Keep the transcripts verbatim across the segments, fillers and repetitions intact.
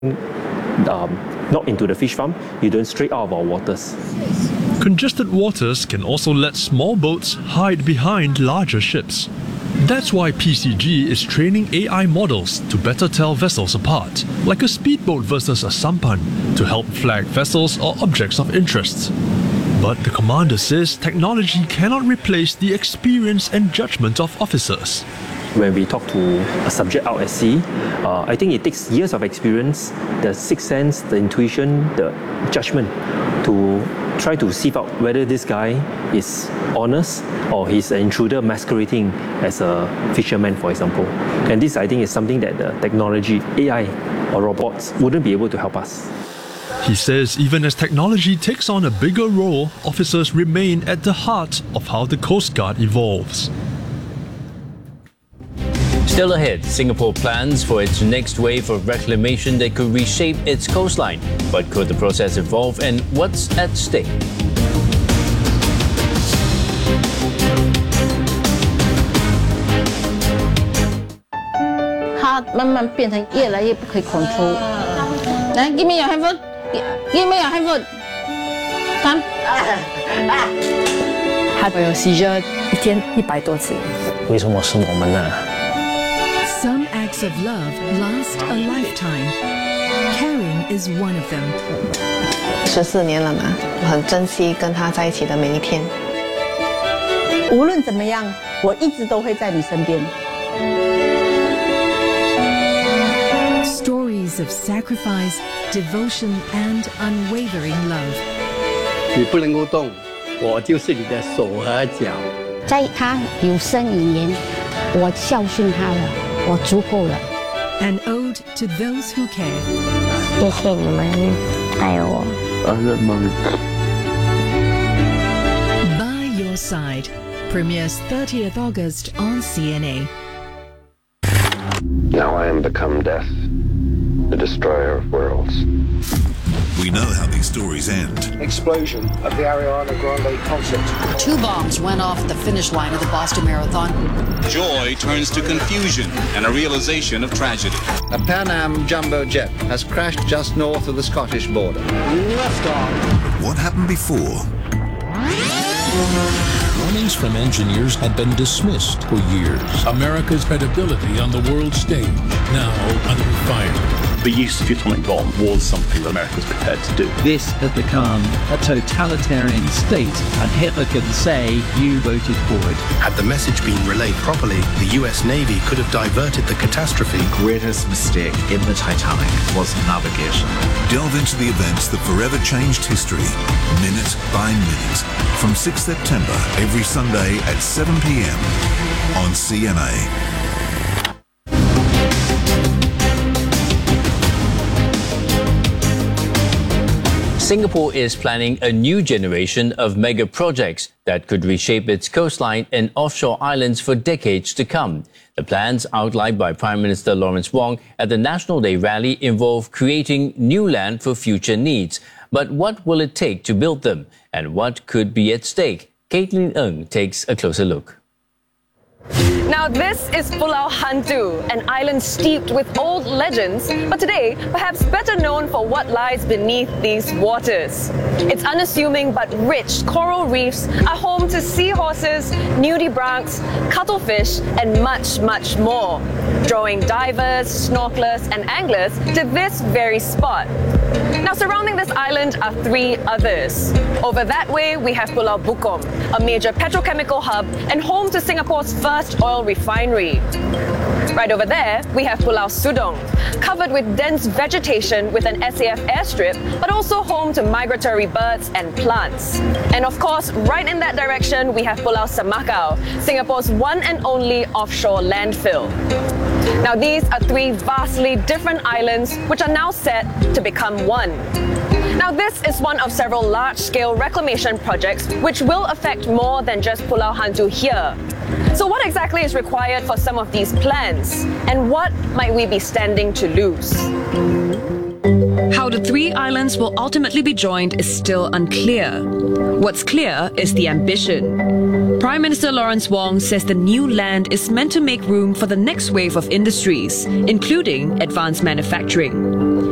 Um, not into the fish farm, you don't stray out of our waters. Congested waters can also let small boats hide behind larger ships. That's why P C G is training A I models to better tell vessels apart, like a speedboat versus a sampan, to help flag vessels or objects of interest. But the commander says technology cannot replace the experience and judgment of officers. When we talk to a subject out at sea, uh, I think it takes years of experience, the sixth sense, the intuition, the judgment to try to sieve out whether this guy is honest or he's an intruder masquerading as a fisherman, for example. And this, I think, is something that the technology, A I or robots wouldn't be able to help us. He says even as technology takes on a bigger role, officers remain at the heart of how the Coast Guard evolves. Still ahead, Singapore plans for its next wave of reclamation that could reshape its coastline. But could the process evolve, and what's at stake? 它慢慢变成越来越不可以 control。来 ，give me your handphone， give me your handphone。Come。 他有 seizure 一天一百多次。 为什么是我们呢？ Some acts of love last a lifetime. Caring is one of them. 十四年了嘛，我很珍惜跟他在一起的每一天。 无论怎么样，我一直都会在你身边。 Stories of sacrifice, devotion, and unwavering love. 你不能够动，我就是你的手和脚。 在他有生以年，我孝顺他了，我足够了。 An ode to those who care. 谢谢你们爱我。 By Your Side premieres thirtieth August on C N A. Now I am become death, the destroyer of worlds. We know how these stories end. Explosion of the Ariana Grande concert. Two bombs went off the finish line of the Boston Marathon. Joy turns to confusion and a realization of tragedy. A Pan Am jumbo jet has crashed just north of the Scottish border. Left on. But what happened before? Warnings from engineers had been dismissed for years. America's credibility on the world stage now under fire. The use of the atomic bomb was something that America was prepared to do. This has become a totalitarian state, and Hitler could say, you voted for it. Had the message been relayed properly, the U S Navy could have diverted the catastrophe. The greatest mistake in the Titanic was navigation. Delve into the events that forever changed history, minute by minute, from sixth September, every Sunday at seven p m on C N A. Singapore is planning a new generation of mega projects that could reshape its coastline and offshore islands for decades to come. The plans outlined by Prime Minister Lawrence Wong at the National Day rally involve creating new land for future needs. But what will it take to build them? And what could be at stake? Caitlin Ng takes a closer look. Now this is Pulau Hantu, an island steeped with old legends, but today perhaps better known for what lies beneath these waters. Its unassuming but rich coral reefs are home to seahorses, nudibranchs, cuttlefish and much, much more, drawing divers, snorkelers and anglers to this very spot. Now surrounding this island are three others. Over that way we have Pulau Bukom, a major petrochemical hub and home to Singapore's first oil refinery. Right over there, we have Pulau Sudong, covered with dense vegetation with an S A F airstrip, but also home to migratory birds and plants. And of course, right in that direction, we have Pulau Semakau, Singapore's one and only offshore landfill. Now these are three vastly different islands which are now set to become one. Now this is one of several large-scale reclamation projects which will affect more than just Pulau Hantu here. So what exactly is required for some of these plans? And what might we be standing to lose? How the three islands will ultimately be joined is still unclear. What's clear is the ambition. Prime Minister Lawrence Wong says the new land is meant to make room for the next wave of industries, including advanced manufacturing.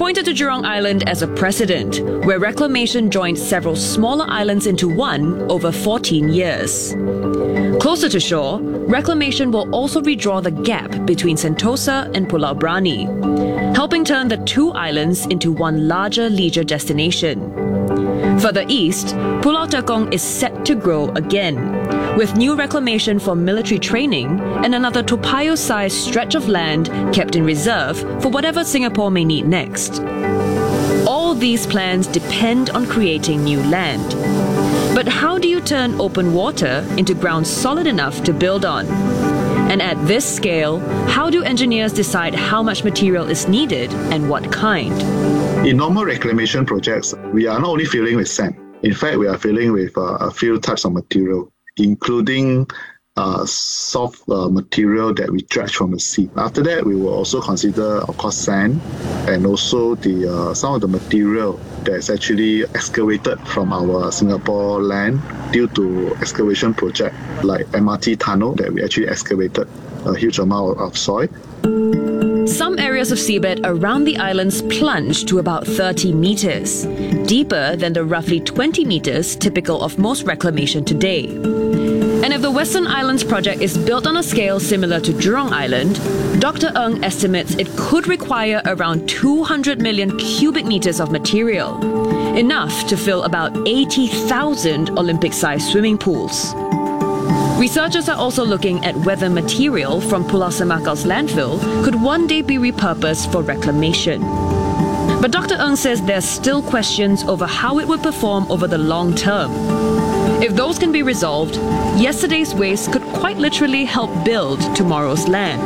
pointed to Jurong Island as a precedent, where reclamation joined several smaller islands into one over fourteen years. Closer to shore, reclamation will also redraw the gap between Sentosa and Pulau Brani, helping turn the two islands into one larger leisure destination. Further east, Pulau Tekong is set to grow again, with new reclamation for military training and another Toa Payoh-sized stretch of land kept in reserve for whatever Singapore may need next. All these plans depend on creating new land. But how do you turn open water into ground solid enough to build on? And at this scale, how do engineers decide how much material is needed and what kind? In normal reclamation projects, we are not only filling with sand. In fact, we are filling with uh, a few types of material, including uh, soft uh, material that we dredge from the sea. After that, we will also consider, of course, sand and also the uh, some of the material that's actually excavated from our Singapore land due to excavation project like M R T tunnel that we actually excavated a huge amount of soil. Some areas of seabed around the islands plunge to about thirty meters, deeper than the roughly twenty meters typical of most reclamation today. And if the Western Islands project is built on a scale similar to Jurong Island, Doctor Ng estimates it could require around two hundred million cubic meters of material, enough to fill about eighty thousand Olympic-sized swimming pools. Researchers are also looking at whether material from Pulau Semakau's landfill could one day be repurposed for reclamation. But Doctor Ng says there's still questions over how it would perform over the long term. If those can be resolved, yesterday's waste could quite literally help build tomorrow's land.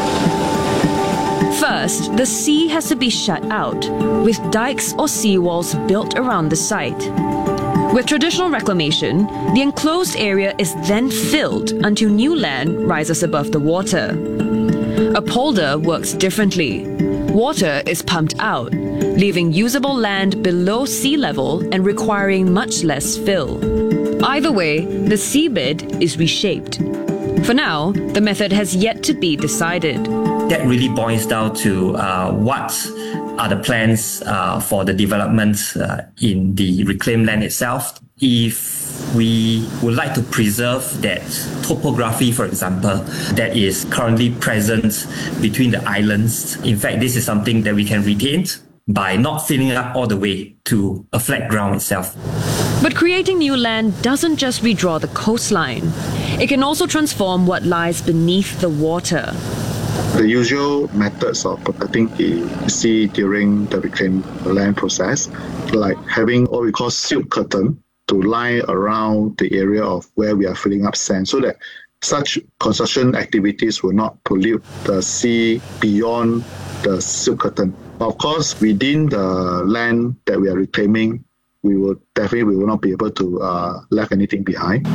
First, the sea has to be shut out, with dikes or seawalls built around the site. With traditional reclamation, the enclosed area is then filled until new land rises above the water. A polder works differently. Water is pumped out, leaving usable land below sea level and requiring much less fill. Either way, the seabed is reshaped. For now, the method has yet to be decided. That really boils down to uh, what are the plans uh, for the development uh, in the reclaimed land itself. If we would like to preserve that topography, for example, that is currently present between the islands, in fact, this is something that we can retain by not filling up all the way to a flat ground itself. But creating new land doesn't just redraw the coastline. It can also transform what lies beneath the water. The usual methods of protecting the sea during the reclaimed land process, like having what we call silt curtain to lie around the area of where we are filling up sand, so that such construction activities will not pollute the sea beyond the silt curtain. Of course, within the land that we are reclaiming, we will definitely we will not be able to uh, leave anything behind.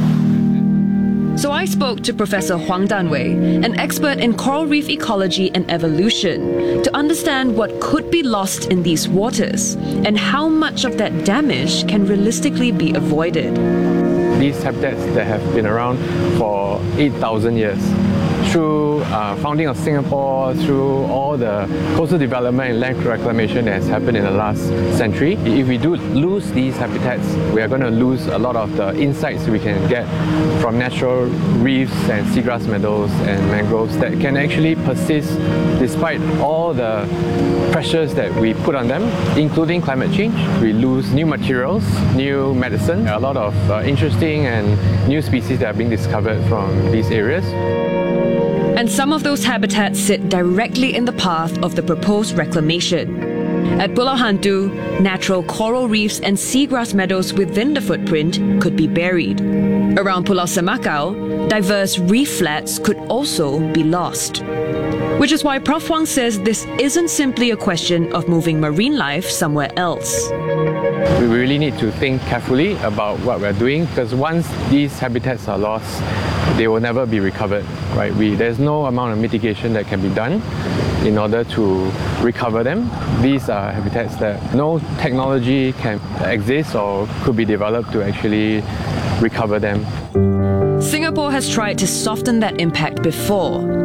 So I spoke to Professor Huang Danwei, an expert in coral reef ecology and evolution, to understand what could be lost in these waters and how much of that damage can realistically be avoided. These habitats that have been around for eight thousand years, through uh, founding of Singapore, through all the coastal development and land reclamation that has happened in the last century. If we do lose these habitats, we are going to lose a lot of the insights we can get from natural reefs and seagrass meadows and mangroves that can actually persist despite all the pressures that we put on them, including climate change. We lose new materials, new medicine, a lot of uh, interesting and new species that are being discovered from these areas. And some of those habitats sit directly in the path of the proposed reclamation. At Pulau Hantu, natural coral reefs and seagrass meadows within the footprint could be buried. Around Pulau Semakau, diverse reef flats could also be lost. Which is why Professor Huang says this isn't simply a question of moving marine life somewhere else. We really need to think carefully about what we're doing, because once these habitats are lost, they will never be recovered, right? We, there's no amount of mitigation that can be done in order to recover them. These are habitats that no technology can exist or could be developed to actually recover them. Singapore has tried to soften that impact before.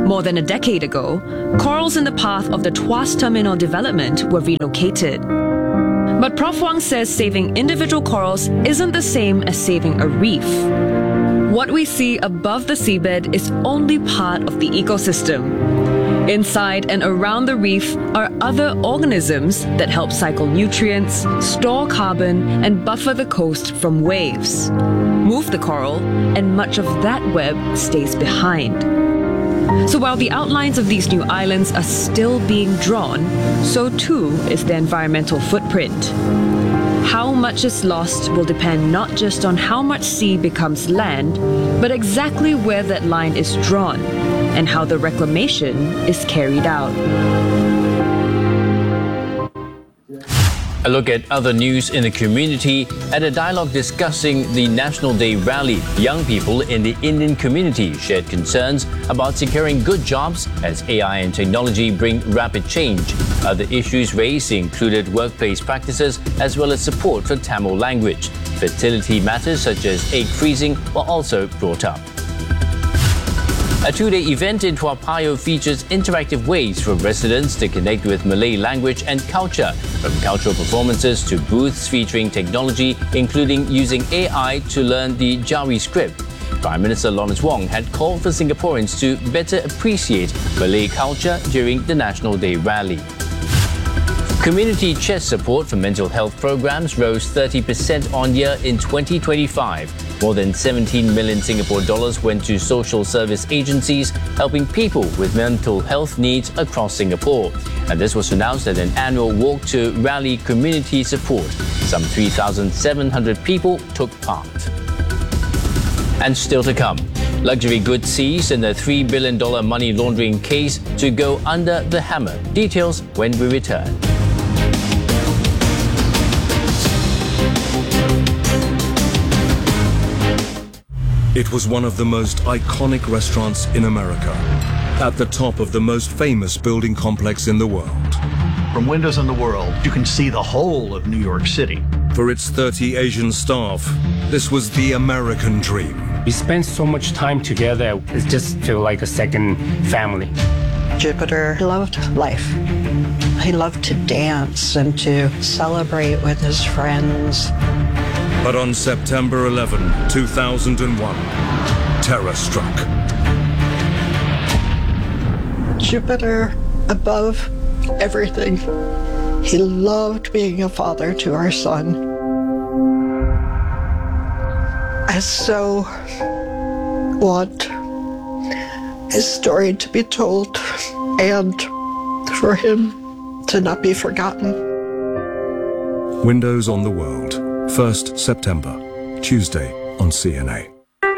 More than a decade ago, corals in the path of the Tuas Terminal development were relocated. But Professor Wang says saving individual corals isn't the same as saving a reef. What we see above the seabed is only part of the ecosystem. Inside and around the reef are other organisms that help cycle nutrients, store carbon, and buffer the coast from waves. Move the coral, and much of that web stays behind. So while the outlines of these new islands are still being drawn, so too is their environmental footprint. How much is lost will depend not just on how much sea becomes land, but exactly where that line is drawn and how the reclamation is carried out. A look at other news in the community. At a dialogue discussing the National Day rally, young people in the Indian community shared concerns about securing good jobs as A I and technology bring rapid change. Other issues raised included workplace practices as well as support for Tamil language. Fertility matters such as egg freezing were also brought up. A two-day event in Toa Payoh features interactive ways for residents to connect with Malay language and culture, from cultural performances to booths featuring technology, including using A I to learn the Jawi script. Prime Minister Lawrence Wong had called for Singaporeans to better appreciate Malay culture during the National Day rally. Community chest support for mental health programs rose thirty percent on year in twenty twenty-five. More than seventeen million Singapore dollars went to social service agencies helping people with mental health needs across Singapore. And this was announced at an annual Walk to Rally community support. Some three thousand seven hundred people took part. And still to come, luxury goods seized in a three billion dollars money laundering case to go under the hammer. Details when we return. It was one of the most iconic restaurants in America, at the top of the most famous building complex in the world. From windows on the world, you can see the whole of New York City. For its thirty Asian staff, this was the American dream. We spent so much time together, it just felt like a second family. Jupiter loved life. He loved to dance and to celebrate with his friends. But on September eleventh, two thousand one, terror struck. Jupiter above everything. He loved being a father to our son. I so want his story to be told and for him to not be forgotten. Windows on the World. first September, Tuesday on C N A.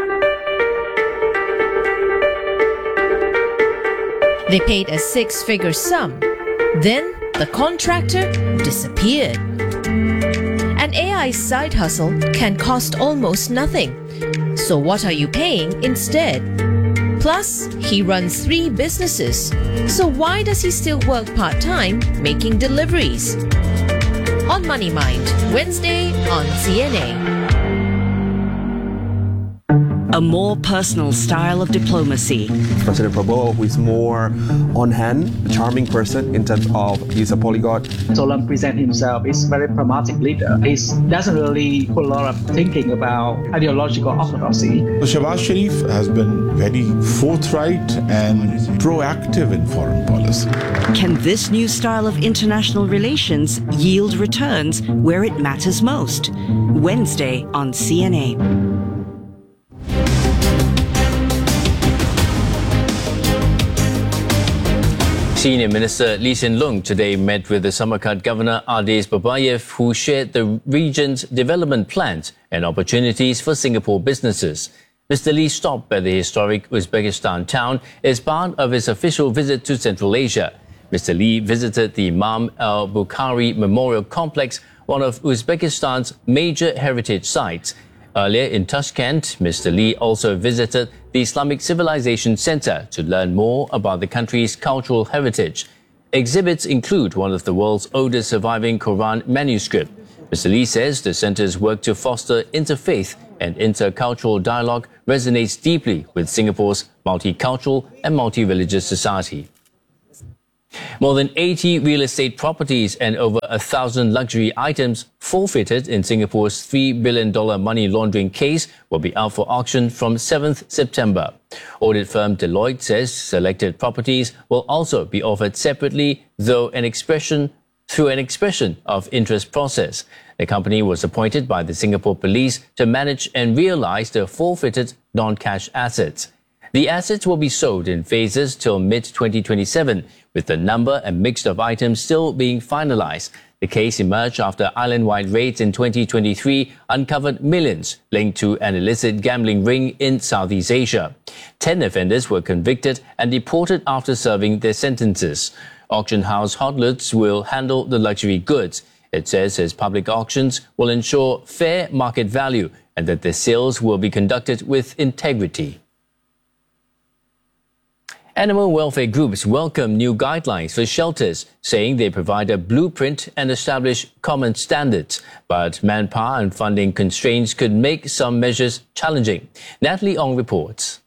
They paid a six-figure sum. Then the contractor disappeared. An A I side hustle can cost almost nothing. So what are you paying instead? Plus, he runs three businesses. So why does he still work part-time making deliveries? On Money Mind, Wednesday on C N A. A more personal style of diplomacy. President Prabowo, who is more on-hand, a charming person in terms of he's a polyglot. Solan presents himself as a very pragmatic leader. He doesn't really put a lot of thinking about ideological orthodoxy. Shehbaz Sharif has been very forthright and proactive in foreign policy. Can this new style of international relations yield returns where it matters most? Wednesday on C N A. Senior Minister Lee Hsien Loong today met with the Samarkand Governor Ades Babayev, who shared the region's development plans and opportunities for Singapore businesses. Mister Lee stopped at the historic Uzbekistan town as part of his official visit to Central Asia. Mister Lee visited the Imam al-Bukhari Memorial Complex, one of Uzbekistan's major heritage sites. Earlier in Tashkent, Mister Lee also visited the Islamic Civilization Center to learn more about the country's cultural heritage. Exhibits include one of the world's oldest surviving Quran manuscript. Mister Lee says the center's work to foster interfaith and intercultural dialogue resonates deeply with Singapore's multicultural and multi-religious society. More than eighty real estate properties and over a thousand luxury items forfeited in Singapore's three billion dollars money laundering case will be out for auction from seventh September. Audit firm Deloitte says selected properties will also be offered separately, though an expression through an expression of interest process. The company was appointed by the Singapore Police to manage and realise the forfeited non-cash assets. The assets will be sold in phases till mid twenty twenty-seven, with the number and mix of items still being finalised. The case emerged after island-wide raids in twenty twenty-three uncovered millions linked to an illicit gambling ring in Southeast Asia. Ten offenders were convicted and deported after serving their sentences. Auction house Hotlets will handle the luxury goods. It says its public auctions will ensure fair market value and that the sales will be conducted with integrity. Animal welfare groups welcome new guidelines for shelters, saying they provide a blueprint and establish common standards. But manpower and funding constraints could make some measures challenging. Natalie Ong reports.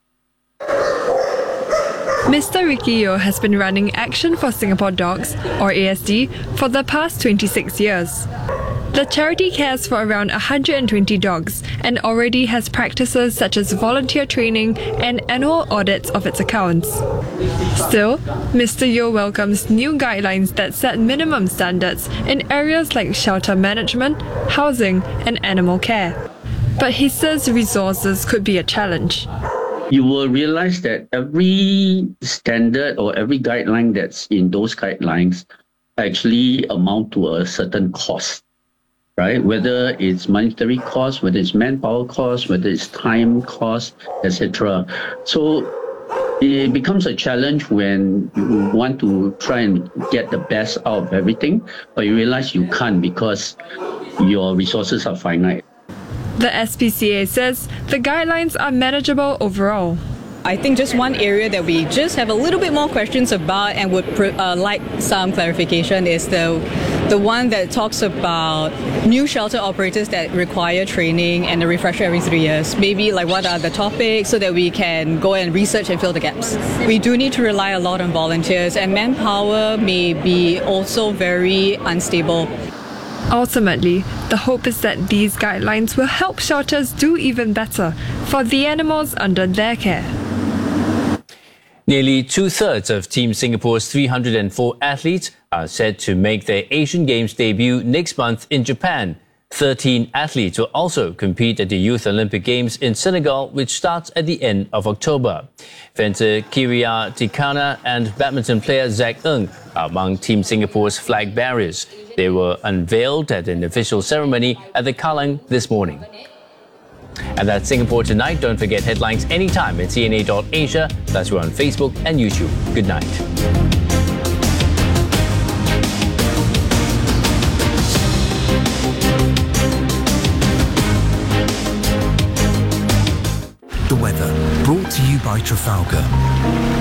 Mister Ricky Yeo has been running Action for Singapore Dogs, or A S D, for the past twenty-six years. The charity cares for around one hundred twenty dogs and already has practices such as volunteer training and annual audits of its accounts. Still, Mister Yeo welcomes new guidelines that set minimum standards in areas like shelter management, housing, and animal care. But he says resources could be a challenge. You will realize that every standard or every guideline that's in those guidelines actually amount to a certain cost. Right? Whether it's monetary cost, whether it's manpower cost, whether it's time cost, et cetera. So it becomes a challenge when you want to try and get the best out of everything, but you realize you can't because your resources are finite. The S P C A says the guidelines are manageable overall. I think just one area that we just have a little bit more questions about and would uh, like some clarification is the the one that talks about new shelter operators that require training and a refresher every three years. Maybe like what are the topics so that we can go and research and fill the gaps. We do need to rely a lot on volunteers, and manpower may be also very unstable. Ultimately, the hope is that these guidelines will help shelters do even better for the animals under their care. Nearly two-thirds of Team Singapore's three hundred four athletes are set to make their Asian Games debut next month in Japan. thirteen athletes will also compete at the Youth Olympic Games in Senegal, which starts at the end of October. Fencer Kiria Tikana and badminton player Zach Ng are among Team Singapore's flag bearers. They were unveiled at an official ceremony at the Kallang this morning. And that's Singapore Tonight. Don't forget headlines anytime at C N A dot asia. That's we're on Facebook and YouTube. Good night. The weather, brought to you by Trafalgar.